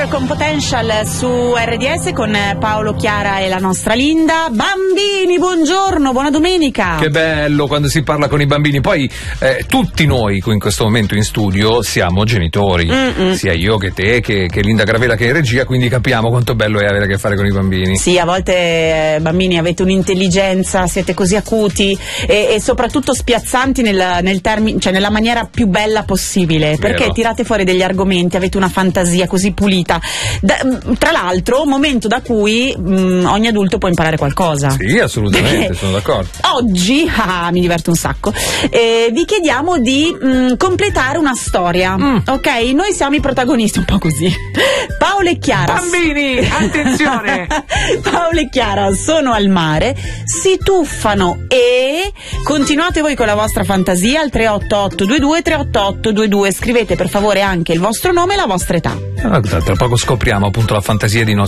Con Potential su RDS con Paolo, Chiara e la nostra Linda. Bambini, buongiorno, buona domenica. Che bello quando si parla con i bambini. Poi tutti noi in questo momento in studio siamo genitori, sia io che te che Linda Gravella che in regia, quindi capiamo quanto bello è avere a che fare con i bambini. Sì, a volte bambini avete un'intelligenza, siete così acuti e soprattutto spiazzanti cioè nella maniera più bella possibile, perché Vero. tirate fuori degli argomenti, avete una fantasia così pulita. Tra l'altro, momento da cui ogni adulto può imparare qualcosa. Sì, assolutamente, sono d'accordo. Oggi, mi diverto un sacco, vi chiediamo di completare una storia, ok? Noi siamo i protagonisti, un po' così. Paolo e Chiara. Bambini, attenzione! Paolo e Chiara sono al mare, si tuffano e continuate voi con la vostra fantasia al 38822 38822. Scrivete per favore anche il vostro nome e la vostra età. Tra poco scopriamo appunto la fantasia dei nostri